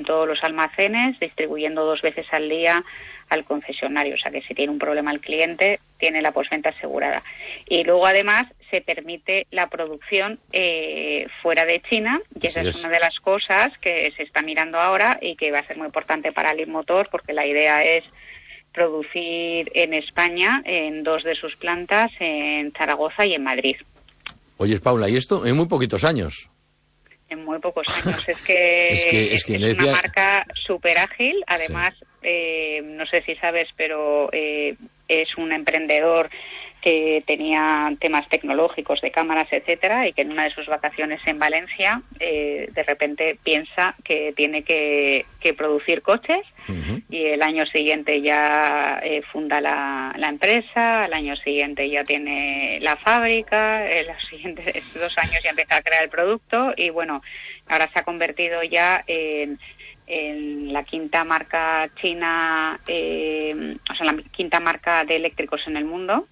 todos los almacenes, distribuyendo 2 veces al día al concesionario, o sea que si tiene un problema el cliente, tiene la postventa asegurada. Y luego además se permite la producción fuera de China, y esa es una de las cosas que se está mirando ahora y que va a ser muy importante para Leapmotor, porque la idea es producir en España en 2 de sus plantas, en Zaragoza y en Madrid. Oye, Paula, ¿y esto en muy poquitos años? En muy pocos años. Es que es una marca súper ágil. Además, no sé si sabes, pero es un emprendedor que tenía temas tecnológicos de cámaras, etcétera, y que en una de sus vacaciones en Valencia de repente piensa que tiene que producir coches. Uh-huh. Y el año siguiente ya funda la empresa, al año siguiente ya tiene la fábrica, en los siguientes 2 años ya empieza a crear el producto y bueno, ahora se ha convertido ya en la 5ª marca china, o sea, la 5ª marca de eléctricos en el mundo,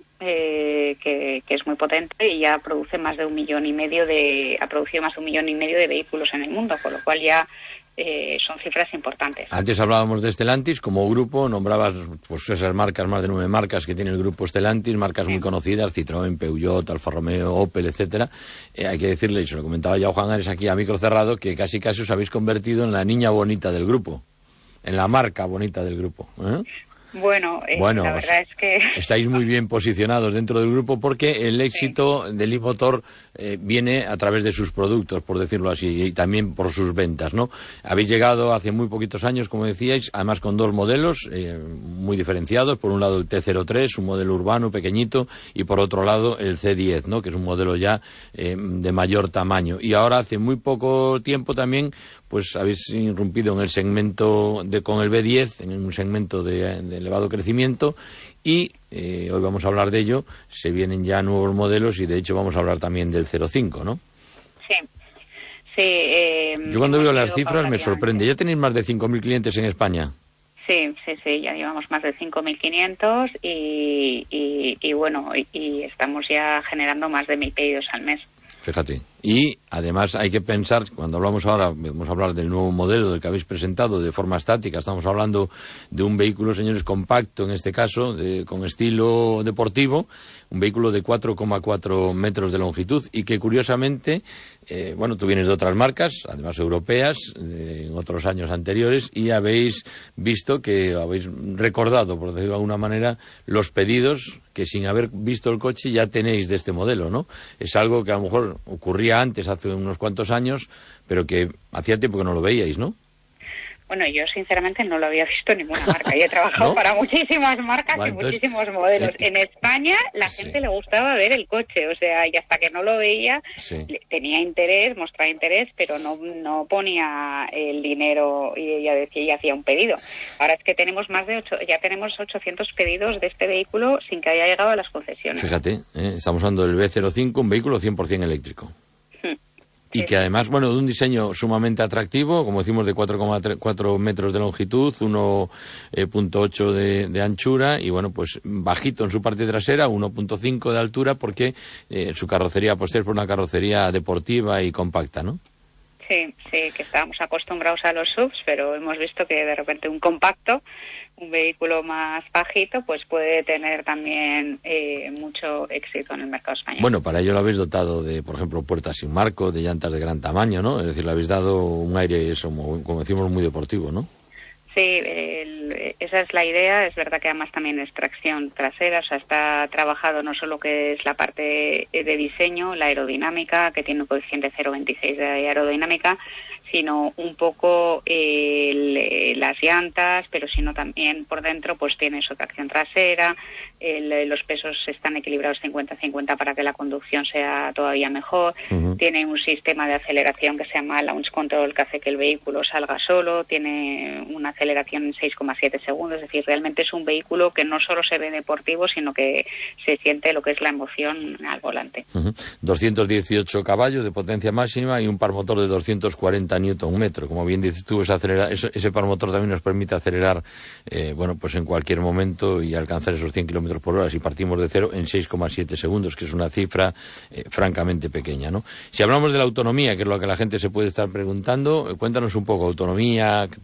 que es muy potente y ya produce más de 1,5 millones ha producido más de 1,5 millones de vehículos en el mundo, con lo cual ya son cifras importantes. Antes hablábamos de Stellantis como grupo, nombrabas pues esas marcas, más de 9 marcas que tiene el grupo Stellantis, marcas muy conocidas, Citroën, Peugeot, Alfa Romeo, Opel, etcétera. Hay que decirle, y se lo comentaba ya Juan Ares aquí a micro cerrado, que casi os habéis convertido en la niña bonita del grupo, en la marca bonita del grupo, ¿eh? Bueno, la verdad es que estáis muy bien posicionados dentro del grupo porque el éxito de Leapmotor viene a través de sus productos, por decirlo así, y también por sus ventas, ¿no? Habéis llegado hace muy poquitos años, como decíais, además con 2 modelos muy diferenciados. Por un lado el T03, un modelo urbano pequeñito, y por otro lado el C10, ¿no? Que es un modelo ya de mayor tamaño. Y ahora hace muy poco tiempo también pues habéis irrumpido en el segmento con el B10, en un segmento de elevado crecimiento, y hoy vamos a hablar de ello. Se vienen ya nuevos modelos y de hecho vamos a hablar también del 05, ¿no? Sí. Yo cuando veo las cifras me sorprende. ¿Ya tenéis más de 5.000 clientes en España? Sí, ya llevamos más de 5.500 y bueno, y estamos ya generando más de 1.000 pedidos al mes. Fíjate. Y además hay que pensar, cuando hablamos ahora, vamos a hablar del nuevo modelo del que habéis presentado de forma estática. Estamos hablando de un vehículo, señores, compacto en este caso, con estilo deportivo, un vehículo de 4,4 metros de longitud y que curiosamente, tú vienes de otras marcas, además europeas, en otros años anteriores, y habéis visto que habéis recordado, por decirlo de alguna manera, los pedidos que sin haber visto el coche ya tenéis de este modelo, ¿no? Es algo que a lo mejor ocurría antes, hace unos cuantos años, pero que hacía tiempo que no lo veíais, ¿no? Bueno, yo sinceramente no lo había visto en ninguna marca. Yo he trabajado ¿no? para muchísimas marcas y muchísimos modelos. En España la gente le gustaba ver el coche, o sea, y hasta que no lo veía tenía interés, mostraba interés, pero no ponía el dinero y ya decía y hacía un pedido. Ahora es que tenemos ya tenemos 800 pedidos de este vehículo sin que haya llegado a las concesiones. Fíjate, estamos hablando del B05, un vehículo 100% eléctrico. Y que además, de un diseño sumamente atractivo, como decimos, de 4,4 metros de longitud, 1,8 de anchura y, pues bajito en su parte trasera, 1,5 de altura, porque su carrocería posterior es una carrocería deportiva y compacta, ¿no? Sí, que estábamos acostumbrados a los SUVs, pero hemos visto que de repente un compacto, un vehículo más bajito, pues puede tener también mucho éxito en el mercado español. Bueno, para ello lo habéis dotado de, por ejemplo, puertas sin marco, de llantas de gran tamaño, ¿no? Es decir, le habéis dado un aire, eso, como decimos, muy deportivo, ¿no? Sí, esa es la idea. Es verdad que además también es tracción trasera, o sea, está trabajado no solo que es la parte de diseño, la aerodinámica, que tiene un coeficiente 0,26 de aerodinámica, sino un poco las llantas, pero sino también por dentro pues tiene su tracción trasera, los pesos están equilibrados 50-50 para que la conducción sea todavía mejor, tiene un sistema de aceleración que se llama Launch Control que hace que el vehículo salga solo, tiene una aceleración en 6,7 segundos, es decir, realmente es un vehículo que no solo se ve deportivo, sino que se siente lo que es la emoción al volante. 218 caballos de potencia máxima y un par motor de 240 Nm. Como bien dices tú, ese par motor también nos permite acelerar pues en cualquier momento y alcanzar esos 100 km por hora si partimos de cero en 6,7 segundos, que es una cifra francamente pequeña, ¿no? Si hablamos de la autonomía, que es lo que la gente se puede estar preguntando, cuéntanos un poco, autonomía,